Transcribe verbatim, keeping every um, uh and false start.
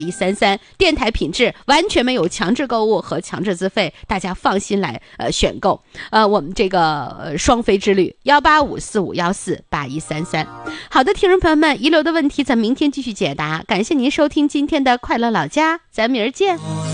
一三三，电台品质完全没有强制购物和强制资费，大家放心来呃选购。呃，我们这个、呃、双飞之旅幺八五四五幺四八一三三。好的，听众朋友们，遗留的问题咱明天继续解答。感谢您收听今天的快乐老家，咱明儿见。